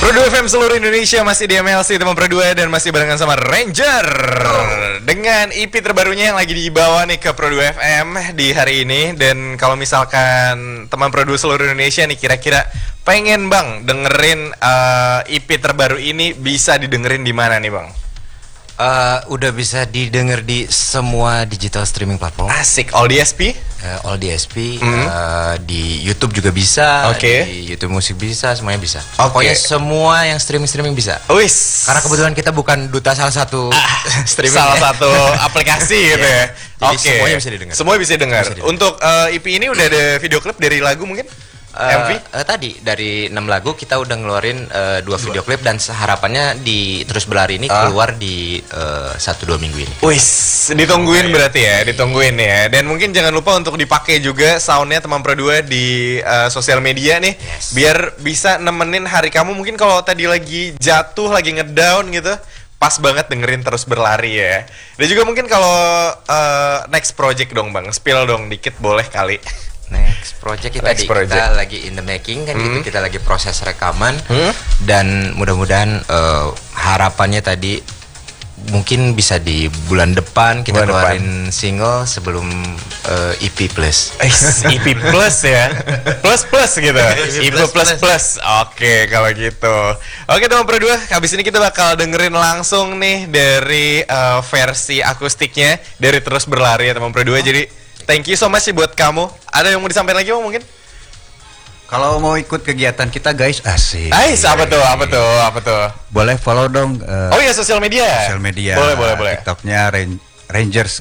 Pro 2 FM seluruh Indonesia masih di MLC teman Pro 2 dan masih barengan sama Ranger dengan EP terbarunya yang lagi dibawa nih ke Pro 2 FM di hari ini. Dan kalau misalkan teman Pro 2 seluruh Indonesia nih kira-kira pengen bang dengerin EP terbaru ini, bisa didengerin di mana nih bang? Udah bisa didengar di semua digital streaming platform. Asik, all DSP? All DSP, di YouTube juga bisa, di YouTube musik bisa, semuanya bisa. Pokoknya semua yang streaming bisa. Wis. Karena kebetulan kita bukan duta salah satu streaming, salah satu aplikasi gitu ya. Jadi semuanya bisa didengar. Semua bisa didengar. Untuk EP ini udah ada video klip dari lagu mungkin? MV? Tadi dari 6 lagu kita udah ngeluarin 2 video klip dan harapannya di Terus Berlari ini keluar di 1-2 minggu ini. Wis, ditungguin berarti ya, ditungguin ya. Dan mungkin jangan lupa untuk dipakai juga soundnya teman Pro 2 di sosial media nih, biar bisa nemenin hari kamu. Mungkin kalau tadi lagi jatuh, lagi ngedown gitu, pas banget dengerin Terus Berlari ya. Dan juga mungkin kalau next project dong bang, spill dong dikit boleh kali. Next project kita lagi in the making kan, gitu. Kita lagi proses rekaman dan mudah-mudahan harapannya tadi mungkin bisa di bulan depan kita keluarin single sebelum EP plus. EP plus ya, plus gitu. EP plus. Oke kalau gitu. Oke teman Pro 2, habis ini kita bakal dengerin langsung nih dari versi akustiknya dari Terus Berlari ya teman Pro 2. Jadi thank you so much sih buat kamu. Ada yang mau disampaikan lagi mungkin? Kalau mau ikut kegiatan kita guys, asik. Apa tuh? Boleh follow dong. Oh iya, sosial media. Sosial media. Boleh. TikToknya Rangers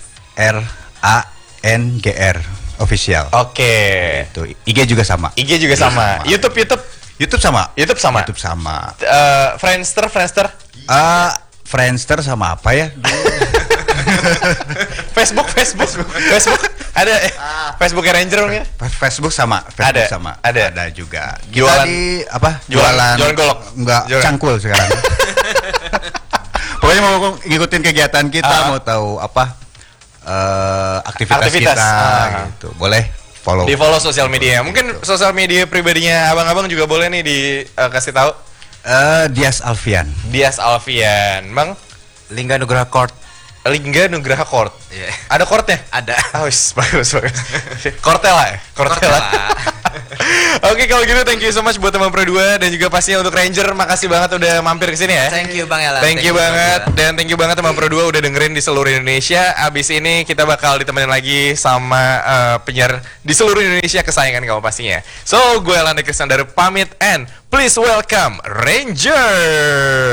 RANGR official. Oke. Itu IG juga sama. YouTube sama. Friendster. Friendster sama apa ya? Facebook ada Facebook Ranger mungkin? Facebook sama. Ada juga. Jualan di apa? Jualan golok. Enggak, cangkul sekarang. Pokoknya mau ngikutin kegiatan kita, mau tahu apa aktivitas kita gitu. Boleh follow. Di follow sosial media. Mungkin sosial media pribadinya abang-abang juga boleh nih dikasih tahu. Dias Alfian, Bang. Lingga Nugraha Court. Lingga Nugraha Court. Yeah. Ada courtnya? Ada. Bagus. Kortela. Oke, kalau gitu thank you so much buat teman Pro 2 dan juga pastinya untuk Ranger, makasih banget udah mampir ke sini ya. Thank you Bang Ella. Thank you banget dan thank you banget teman Pro 2 udah dengerin di seluruh Indonesia. Abis ini kita bakal ditemenin lagi sama penyiar di seluruh Indonesia kesayangan kamu pastinya. So, gue Elanda Kristiandar pamit and please welcome Ranger.